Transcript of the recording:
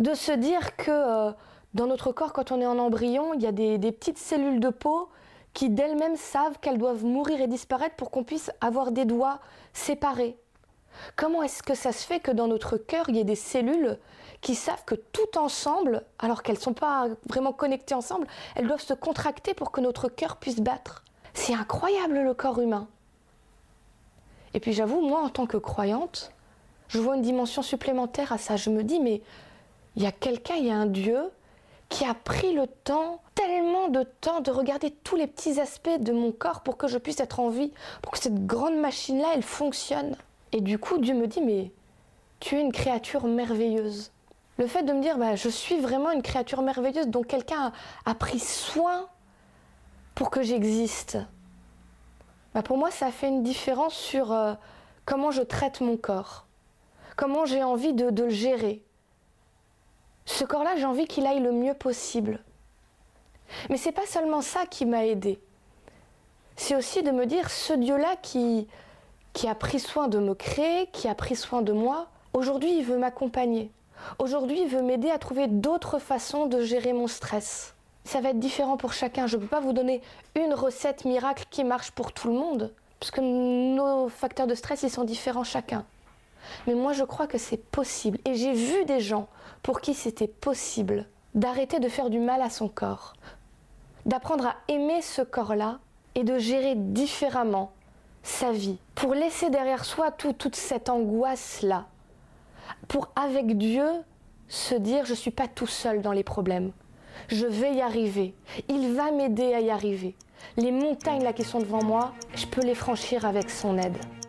De se dire que dans notre corps, quand on est en embryon, il y a des petites cellules de peau qui d'elles-mêmes savent qu'elles doivent mourir et disparaître pour qu'on puisse avoir des doigts séparés. Comment est-ce que ça se fait que dans notre cœur, il y ait des cellules qui savent que tout ensemble, alors qu'elles ne sont pas vraiment connectées ensemble, elles doivent se contracter pour que notre cœur puisse battre? C'est incroyable, le corps humain. Et puis j'avoue, moi en tant que croyante, je vois une dimension supplémentaire à ça. Je me dis, mais il y a quelqu'un, il y a un Dieu qui a pris le temps, tellement de temps, de regarder tous les petits aspects de mon corps pour que je puisse être en vie, pour que cette grande machine-là, elle fonctionne. Et du coup, Dieu me dit, mais tu es une créature merveilleuse. Le fait de me dire, je suis vraiment une créature merveilleuse dont quelqu'un a pris soin pour que j'existe. Pour moi, ça fait une différence sur comment je traite mon corps, comment j'ai envie de le gérer. Ce corps-là, j'ai envie qu'il aille le mieux possible. Mais c'est pas seulement ça qui m'a aidée. C'est aussi de me dire, ce Dieu-là qui a pris soin de me créer, qui a pris soin de moi, aujourd'hui, il veut m'accompagner. Aujourd'hui, il veut m'aider à trouver d'autres façons de gérer mon stress. Ça va être différent pour chacun. Je ne peux pas vous donner une recette miracle qui marche pour tout le monde, parce que nos facteurs de stress, ils sont différents chacun. Mais moi, je crois que c'est possible. Et j'ai vu des gens pour qui c'était possible d'arrêter de faire du mal à son corps, d'apprendre à aimer ce corps-là et de gérer différemment sa vie, pour laisser derrière soi toute cette angoisse-là, pour, avec Dieu, se dire, je ne suis pas tout seul dans les problèmes. Je vais y arriver. Il va m'aider à y arriver. Les montagnes là qui sont devant moi, je peux les franchir avec son aide.